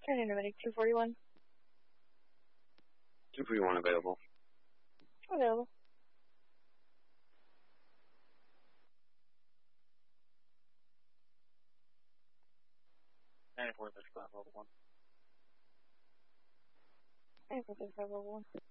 Paramedic 241. 241 available. Available. And for this 501. And for this 501.